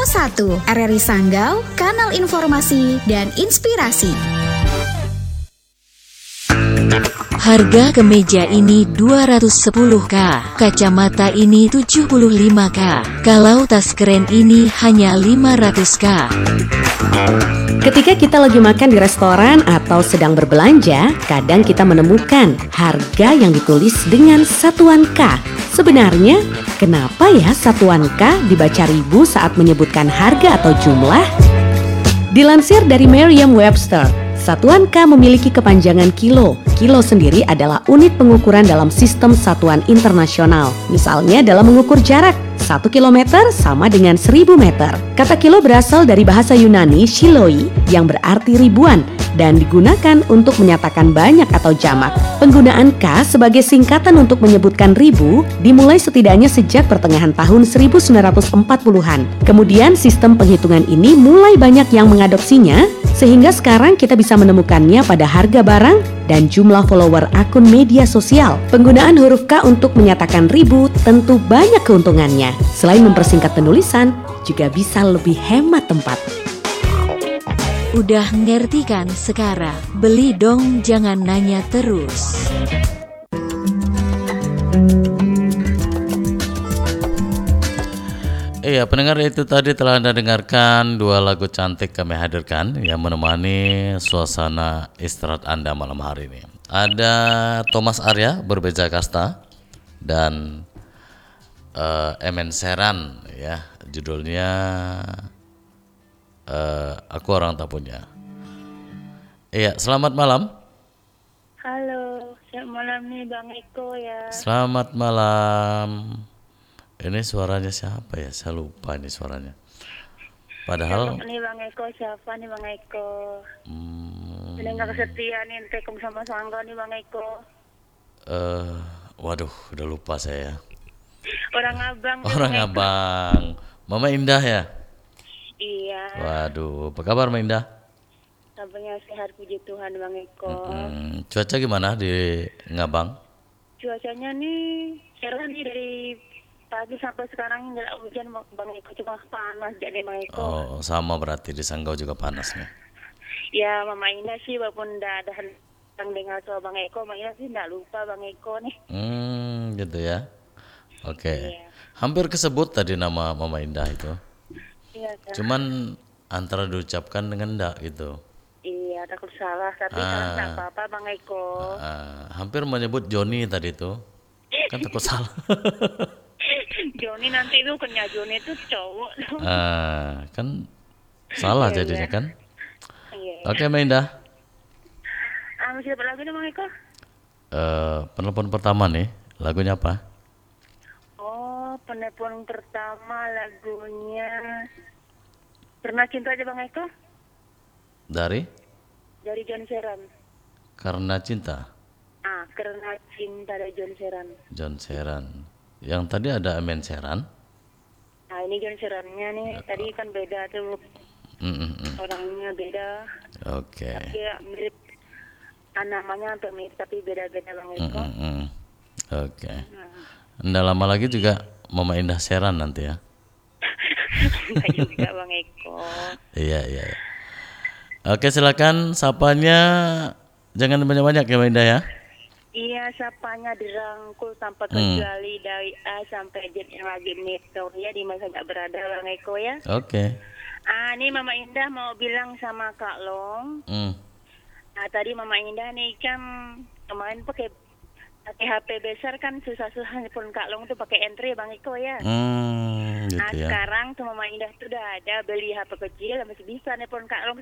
Pro1, RRI Sanggau, kanal informasi dan inspirasi. Harga kemeja ini 210.000, kacamata ini 75.000, kalau tas keren ini hanya 500.000. Ketika kita lagi makan di restoran atau sedang berbelanja, kadang kita menemukan harga yang ditulis dengan satuan K. Sebenarnya, kenapa ya satuan K dibaca ribu saat menyebutkan harga atau jumlah? Dilansir dari Merriam-Webster, satuan K memiliki kepanjangan kilo. Kilo sendiri adalah unit pengukuran dalam sistem satuan internasional. Misalnya dalam mengukur jarak, 1 kilometer sama dengan 1000 meter. Kata kilo berasal dari bahasa Yunani shiloi yang berarti ribuan dan digunakan untuk menyatakan banyak atau jamak. Penggunaan K sebagai singkatan untuk menyebutkan ribu dimulai setidaknya sejak pertengahan tahun 1940-an. Kemudian sistem penghitungan ini mulai banyak yang mengadopsinya sehingga sekarang kita bisa menemukannya pada harga barang dan jumlah follower akun media sosial. Penggunaan huruf K untuk menyatakan ribu tentu banyak keuntungannya. Selain mempersingkat penulisan, juga bisa lebih hemat tempat. Udah ngerti kan sekarang? Beli dong, jangan nanya terus. Iya, pendengar, itu tadi telah Anda dengarkan dua lagu cantik kami hadirkan yang menemani suasana istirahat Anda malam hari ini. Ada Thomas Arya, Berbeza Kasta, dan Emen Seran, ya, judulnya Aku Orang Tak Punya. Iya, selamat malam. Halo, selamat malam nih Bang Eko ya. Selamat malam. Ini suaranya siapa ya? Saya lupa ini suaranya. Padahal Siapa nih Bang Eko? Siapa nih Bang Eko? Pendengar setia nih Tekom sama Sangga nih Bang Eko. waduh, udah lupa saya. Orang abang. Orang Bang Eko. abang. Mama Indah ya? Iya. Waduh, apa kabar Mama Indah? Kabarnya sehat puji Tuhan Bang Eko. Cuaca gimana di Ngabang? Cuacanya nih cerah nih dari pagi sampai sekarang nggak hujan Bang Eko, cuma panas jadi Bang Eko. Oh, sama berarti di Sanggau juga panas nih. Ya Mama Indah sih walaupun udah ada yang dengar soal Bang Eko, Mama Indah sih nggak lupa Bang Eko nih. Gitu ya. Oke. Iya. Hampir kesebut tadi nama Mama Indah itu. Iya kan? Cuman antara diucapkan dengan ndak gitu. Iya, takut salah, tapi kan nggak apa-apa Bang Eko. Hampir menyebut Joni tadi tuh. Kan takut salah. Joni nanti itu kena Joni itu cowok. Kan salah Iya, jadinya iya. kan. Iya. Oke, Mbak Indah. Masih dapat lagu nih Bang Eko? Penelpon pertama nih, lagunya apa? Oh, penelpon pertama lagunya Pernah Cinta aja Bang Eko? Dari Dari John Seran. Karena Cinta, Karena Cinta dari John Seran. John Seran. Yang tadi ada Emen Seran. Nah, ini John Serannya nih, tadi kan beda tuh. Orangnya beda. Oke. Tapi ya mirip, namanya hampir mirip tapi beda-beda Bang Eko. Oke. Nggak lama lagi juga Mama Indah Seran nanti ya. Enggak juga Bang Eko. Iya. Oke, silakan sapanya, jangan banyak-banyak ya Mbak Indah ya. Iya, sapanya dirangkul tanpa kecuali dari A sampai Z yang lagi meter ya di masa nggak berada Bang Eko ya. Oke. Ini Mama Indah mau bilang sama Kak Long. Tadi Mama Indah nih kan kemarin pakai HP besar kan susah-susah pun Kak Long tuh pakai entry Bang Eko ya. Gitu ya. Sekarang tuh Mama Indah tuh udah ada beli HP kecil masih bisa nelpon Kak Long